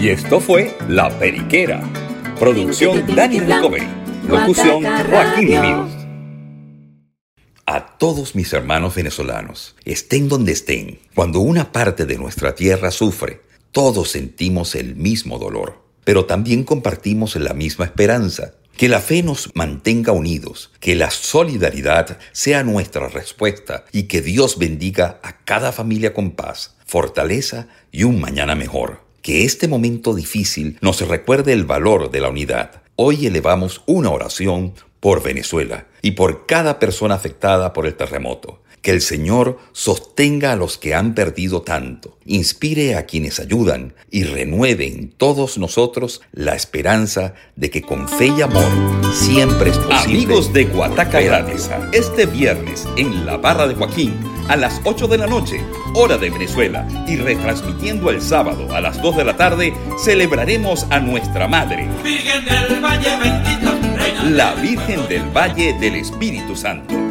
Y esto fue La Periquera. Producción Dani Recovery. Locución Joaquín Ríos. A todos mis hermanos venezolanos, estén donde estén, cuando una parte de nuestra tierra sufre, todos sentimos el mismo dolor, pero también compartimos la misma esperanza. Que la fe nos mantenga unidos, que la solidaridad sea nuestra respuesta y que Dios bendiga a cada familia con paz, fortaleza y un mañana mejor. Que este momento difícil nos recuerde el valor de la unidad. Hoy elevamos una oración por Venezuela y por cada persona afectada por el terremoto. Que el Señor sostenga a los que han perdido tanto, inspire a quienes ayudan y renueve en todos nosotros la esperanza de que con fe y amor siempre es posible. Amigos de Guataca Grandeza, este viernes en la Barra de Joaquín a las 8 de la noche, hora de Venezuela, y retransmitiendo el sábado a las 2 de la tarde, celebraremos a nuestra Madre, Virgen del Valle bendita, Reina, la Virgen del Valle del Espíritu Santo.